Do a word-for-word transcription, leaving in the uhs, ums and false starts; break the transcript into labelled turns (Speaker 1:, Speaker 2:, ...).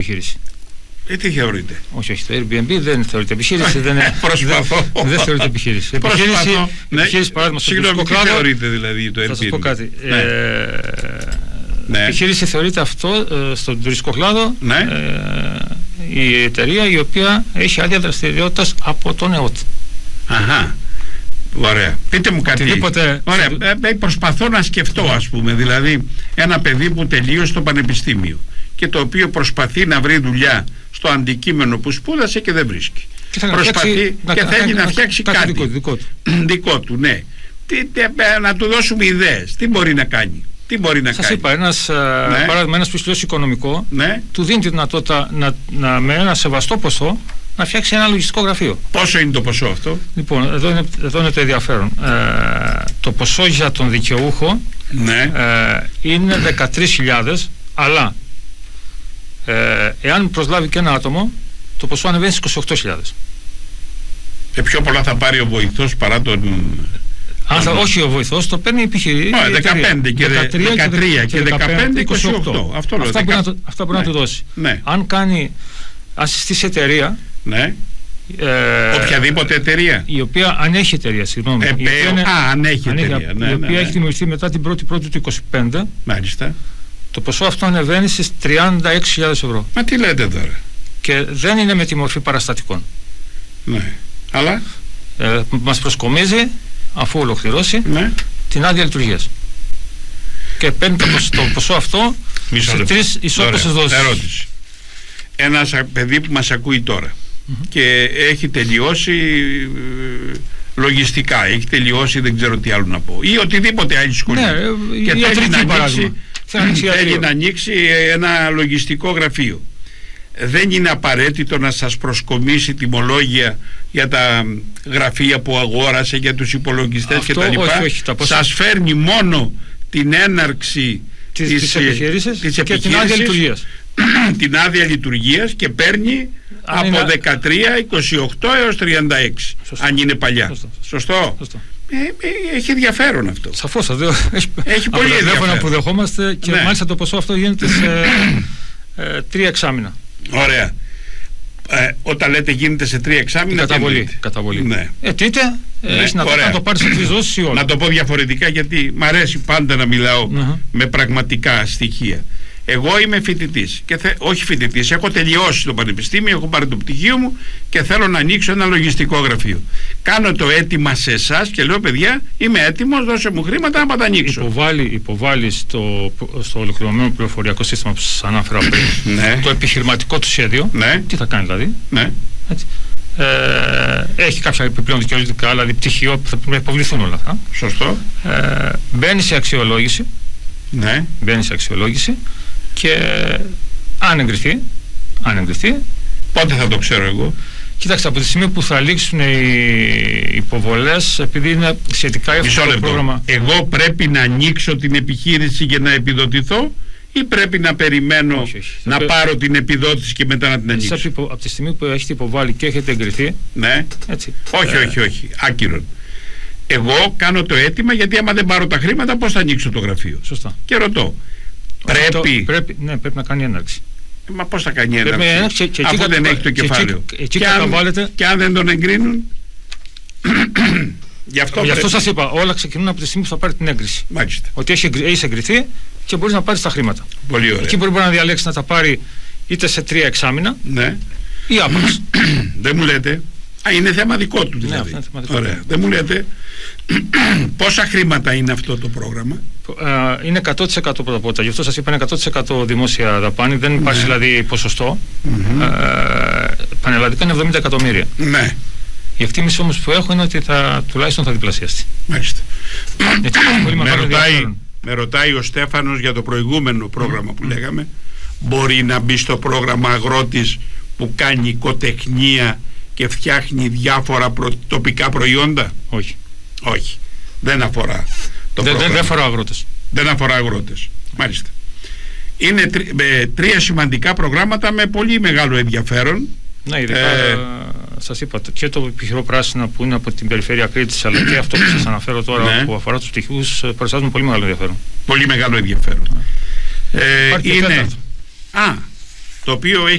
Speaker 1: επιχείρηση.
Speaker 2: Ε, τι θεωρείτε?
Speaker 1: Όχι, όχι, το Airbnb δεν θεωρείται επιχείρηση. δεν,
Speaker 2: Προσπαθώ.
Speaker 1: δεν, δεν θεωρείται επιχείρηση. Επιχείρηση,
Speaker 2: ναι.
Speaker 1: επιχείρηση παράδειγμα στο
Speaker 2: τουριστικό
Speaker 1: κλάδο.
Speaker 2: Τι θεωρείτε δηλαδή το Airbnb?
Speaker 1: Θα σας πω κάτι.
Speaker 2: Ναι.
Speaker 1: Ε,
Speaker 2: ναι.
Speaker 1: Επιχείρηση θεωρείται αυτό ε, στον τουριστικό κλάδο.
Speaker 2: Ναι.
Speaker 1: Ε, η εταιρεία η οποία έχει άδεια δραστηριότητας από τον ΕΟΤ.
Speaker 2: Αχα. Ωραία. Πείτε μου κάτι.
Speaker 1: Οτιδήποτε...
Speaker 2: Ωραία. Ε, προσπαθώ να σκεφτώ, ας πούμε, δηλαδή ένα παιδί που τελείωσε το πανεπιστήμιο και το οποίο προσπαθεί να βρει δουλειά στο αντικείμενο που σπούδασε και δεν βρίσκει.
Speaker 1: Και
Speaker 2: προσπαθεί
Speaker 1: φτιάξει,
Speaker 2: και
Speaker 1: να,
Speaker 2: θέλει
Speaker 1: να,
Speaker 2: να φτιάξει
Speaker 1: να,
Speaker 2: κάτι
Speaker 1: δικό, δικό του.
Speaker 2: δικό του, ναι. Τι, τι, να του δώσουμε ιδέες. Τι μπορεί να κάνει. Τι μπορεί να
Speaker 1: Σας
Speaker 2: κάνει.
Speaker 1: είπα, ένας,
Speaker 2: ναι.
Speaker 1: παράδειγμα, ένας πιστός οικονομικό,
Speaker 2: ναι.
Speaker 1: του δίνει τη δυνατότητα να, να, με ένα σεβαστό ποσό να φτιάξει ένα λογιστικό γραφείο.
Speaker 2: Πόσο είναι το ποσό αυτό?
Speaker 1: Λοιπόν, εδώ είναι, εδώ είναι το ενδιαφέρον. Ε, το ποσό για τον δικαιούχο
Speaker 2: ναι.
Speaker 1: ε, είναι δεκατρείς χιλιάδες, αλλά ε, εάν προσλάβει και ένα άτομο, το ποσό ανεβαίνει στις είκοσι οκτώ χιλιάδες.
Speaker 2: Ε, πιο πολλά θα πάρει ο βοηθός παρά τον...
Speaker 1: Αν θα, όχι ο βοηθός, το παίρνει η επιχειρήση.
Speaker 2: δεκαπέντε και δεκατρία και δεκαπέντε, είκοσι οκτώ. Αυτό λέω.
Speaker 1: Αυτά μπορεί να, αυτά μπορεί ναι. να του δώσει.
Speaker 2: Ναι.
Speaker 1: Αν κάνει, αν συστήσει εταιρεία.
Speaker 2: Ναι.
Speaker 1: Ε,
Speaker 2: οποιαδήποτε εταιρεία.
Speaker 1: Η οποία αν έχει εταιρεία, συγγνώμη.
Speaker 2: Ε,
Speaker 1: η οποία είναι,
Speaker 2: α, αν έχει εταιρεία.
Speaker 1: Έχει,
Speaker 2: ναι,
Speaker 1: η οποία
Speaker 2: ναι,
Speaker 1: έχει
Speaker 2: ναι.
Speaker 1: δημιουργηθεί μετά την πρώτη πρώτη του είκοσι πέντε.
Speaker 2: Μάλιστα.
Speaker 1: Το ποσό αυτό ανεβαίνει στις τριάντα έξι χιλιάδες ευρώ.
Speaker 2: Μα τι λέτε τώρα?
Speaker 1: Και δεν είναι με τη μορφή παραστατικών.
Speaker 2: Ναι. Αλλά.
Speaker 1: Ε, μας προσκομίζει, αφού ολοκληρώσει, ναι. την άδεια λειτουργίας. Και παίρνει το ποσό, το ποσό αυτό
Speaker 2: Μισό
Speaker 1: σε τρεις ισόπωσες δόσεις.
Speaker 2: Ερώτηση. Ένας παιδί που μας ακούει τώρα mm-hmm. και έχει τελειώσει ε, λογιστικά, έχει τελειώσει δεν ξέρω τι άλλο να πω, ή οτιδήποτε άλλη σχολή,
Speaker 1: ναι,
Speaker 2: και θέλει να, ανοίξει,
Speaker 1: θέλει
Speaker 2: να ανοίξει ένα λογιστικό γραφείο. Δεν είναι απαραίτητο να σας προσκομίσει τιμολόγια για τα γραφεία που αγόρασε, για τους υπολογιστές κτλ. Σας φέρνει μόνο την έναρξη
Speaker 1: της,
Speaker 2: της,
Speaker 1: της επιχείρησης
Speaker 2: της
Speaker 1: και την άδεια λειτουργίας.
Speaker 2: την άδεια λειτουργίας και παίρνει αν από είναι... δεκατρία, είκοσι οκτώ έως τριάντα έξι. Σωστό. Αν είναι παλιά. Σωστό. Σωστό. Σωστό. Ε, ε, έχει ενδιαφέρον αυτό.
Speaker 1: Σαφώς. Δηλαδή, έχει,
Speaker 2: έχει πολύ ενδιαφέρον
Speaker 1: που δεχόμαστε και ναι. μάλιστα το ποσό αυτό γίνεται σε ε, τρία εξάμηνα.
Speaker 2: Ωραία. Ε, όταν λέτε γίνεται σε τρία εξάμηνα,
Speaker 1: καταβολή. καταβολή.
Speaker 2: Ναι.
Speaker 1: Ε, τίτε, ε, ναι. να, να το πάρεις σε τρεις δόσεις ή όλα.
Speaker 2: Να το πω διαφορετικά, γιατί μ' αρέσει πάντα να μιλάω uh-huh. με πραγματικά στοιχεία. Εγώ είμαι φοιτητής, και θε, όχι φοιτητής, έχω τελειώσει το πανεπιστήμιο, έχω πάρει το πτυχίο μου και θέλω να ανοίξω ένα λογιστικό γραφείο. Κάνω το αίτημα σε εσάς και λέω, παιδιά, είμαι έτοιμος, δώσε μου χρήματα να τα ανοίξω.
Speaker 1: Υποβάλλει, υποβάλλει στο, στο ολοκληρωμένο πληροφοριακό σύστημα που σας ανάφερα πριν
Speaker 2: ναι.
Speaker 1: το επιχειρηματικό του σχέδιο.
Speaker 2: Ναι.
Speaker 1: Τι θα κάνει δηλαδή.
Speaker 2: Ναι.
Speaker 1: Έτσι. Ε, έχει κάποια επιπλέον δικαιολογητικά, δηλαδή πτυχίο που θα πρέπει να υποβληθούν όλα αυτά.
Speaker 2: Σωστό.
Speaker 1: Ε, μπαίνει σε αξιολόγηση.
Speaker 2: Ναι.
Speaker 1: Μπαίνει σε αξιολόγηση. Και αν εγκριθεί, αν εγκριθεί,
Speaker 2: πότε θα το ξέρω εγώ?
Speaker 1: Κοιτάξτε, από τη στιγμή που θα λήξουν οι υποβολές, επειδή είναι σχετικά εύκολο το πρόγραμμα.
Speaker 2: Εγώ πρέπει να ανοίξω την επιχείρηση για να επιδοτηθώ, ή πρέπει να περιμένω όχι, όχι. να θα πάρω την επιδότηση και μετά να την ανοίξω?
Speaker 1: Υπο, από τη στιγμή που έχετε υποβάλει και έχετε εγκριθεί.
Speaker 2: Ναι.
Speaker 1: Έτσι.
Speaker 2: Όχι, ε, όχι, όχι. Άκυρον. Εγώ κάνω το αίτημα, γιατί άμα δεν πάρω τα χρήματα, πώς θα ανοίξω το γραφείο?
Speaker 1: Σωστά.
Speaker 2: Και ρωτώ. Πρέπει.
Speaker 1: Το, πρέπει, ναι, πρέπει να κάνει έναρξη.
Speaker 2: Μα πώς θα κάνει έναρξη,
Speaker 1: έναρξη και, και
Speaker 2: αφού
Speaker 1: εκεί
Speaker 2: δεν
Speaker 1: κατα...
Speaker 2: έχει το κεφάλαιο?
Speaker 1: Και, εκεί,
Speaker 2: και, αν, και αν δεν τον εγκρίνουν? Γι' αυτό,
Speaker 1: Γι αυτό σας είπα, όλα ξεκινούν από τη στιγμή που θα πάρει την έγκριση.
Speaker 2: Μάλιστα.
Speaker 1: Ότι έχει, έχει εγκριθεί και μπορείς να πάρεις τα χρήματα.
Speaker 2: Πολύ ωραία.
Speaker 1: Εκεί μπορεί να διαλέξει να τα πάρει είτε σε τρία εξάμηνα,
Speaker 2: ναι,
Speaker 1: ή άπαξ.
Speaker 2: Δεν μου λέτε. Α, είναι θέμα δικό του δηλαδή. Ναι, θέμα δικό ωραία. Του. Δεν μου λέτε πόσα χρήματα είναι αυτό το πρόγραμμα?
Speaker 1: Uh, είναι εκατό τοις εκατό πρώτα απ' όλα. Γι' αυτό σας είπα είναι εκατό τοις εκατό δημόσια δαπάνη. Δεν υπάρχει ναι. δηλαδή ποσοστό. Mm-hmm. Uh, πανελλαδικά είναι εβδομήντα εκατομμύρια.
Speaker 2: Ναι.
Speaker 1: Η εκτίμηση όμως που έχω είναι ότι θα, τουλάχιστον θα διπλασιαστεί.
Speaker 2: Μάλιστα.
Speaker 1: Γιατί πολύ
Speaker 2: με, ρωτάει, με ρωτάει ο Στέφανος για το προηγούμενο πρόγραμμα mm. που λέγαμε. Μπορεί να μπει στο πρόγραμμα αγρότης που κάνει οικοτεχνία και φτιάχνει διάφορα προ, τοπικά προϊόντα?
Speaker 1: Όχι.
Speaker 2: Όχι. Δεν αφορά το
Speaker 1: δεν,
Speaker 2: πρόγραμμα.
Speaker 1: Δεν αφορά αγρότες.
Speaker 2: Δεν αφορά αγρότες. Μάλιστα. Είναι τρι, με, τρία σημαντικά προγράμματα με πολύ μεγάλο ενδιαφέρον.
Speaker 1: Ναι, ειδικά ε, σας είπα και το επιχειροπράσινα που είναι από την περιφέρεια Κρήτης, αλλά και αυτό που σας αναφέρω τώρα ναι. που αφορά τους πτυχίους, παρουσιάζουν πολύ μεγάλο ενδιαφέρον.
Speaker 2: Πολύ μεγάλο ενδιαφέρον. Ναι. Ε, είναι, α, το οποίο έχει